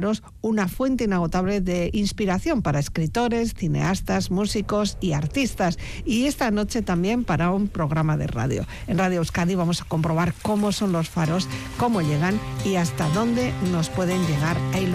faros una fuente inagotable de inspiración para escritores, cineastas, músicos y artistas. Y esta noche también para un programa de radio. En Radio Euskadi vamos a comprobar cómo son los faros, cómo llegan y hasta dónde nos pueden llegar a iluminar.